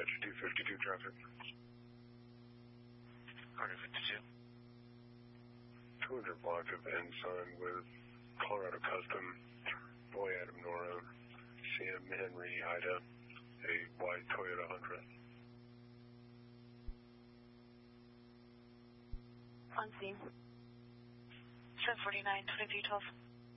dispatch 252 traffic. Carter 52. 200 block of Ensign with Colorado Custom, Boy Adam Nora, Sam Henry Ida, a white Toyota 100. On scene. 749, 2312.